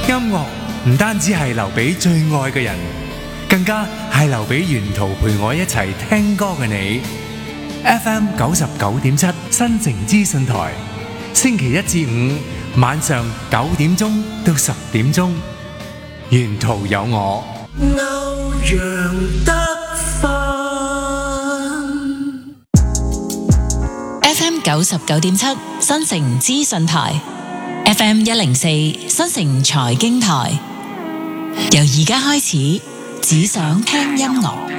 音樂唔單止係留俾最愛嘅人，更加係留俾沿途陪我一齊聽歌嘅你。FM 99.7新城資訊台，星期一至五晚上9點鐘到10點鐘，沿途有我。 歐陽德 FM 99.7新城資訊台，FM 104新城財經台。由而家開始，只想聽音樂。